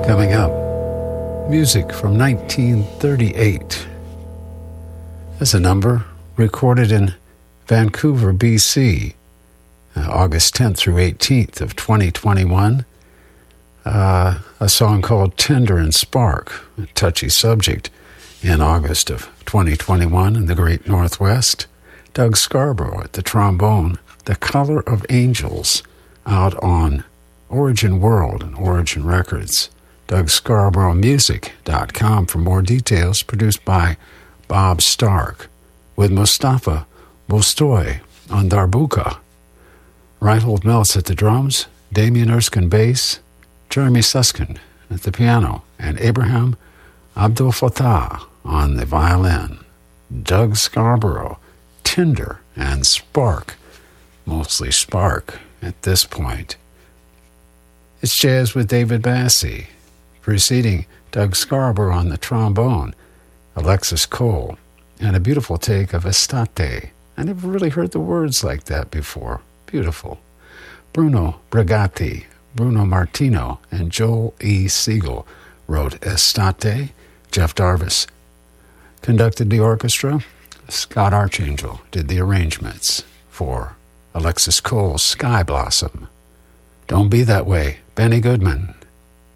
Coming up, music from 1938. There's a number recorded in Vancouver, BC, August 10th through 18th of 2021. A song called Tender and Spark, a touchy subject in August of 2021 in the Great Northwest. Doug Scarborough at the trombone, The Color of Angels, out on Origin World and Origin Records. DougScarboroughMusic.com for more details. Produced by Bob Stark, with Mustafa Bostoy on darbuka, Reinhold Meltz at the drums, Damien Erskine bass, Jeremy Suskin at the piano, and Abraham Abdul Fattah on the violin. Doug Scarborough, Tender and Spark, mostly Spark at this point. It's Jazz with David Bassey. Preceding Doug Scarborough on the trombone, Alexis Cole, and a beautiful take of Estate. I never really heard the words like that before. Beautiful. Bruno Brigatti, Bruno Martino, and Joel E. Siegel wrote Estate. Jeff Darvis conducted the orchestra. Scott Archangel did the arrangements for Alexis Cole's Sky Blossom. Don't Be That Way, Benny Goodman.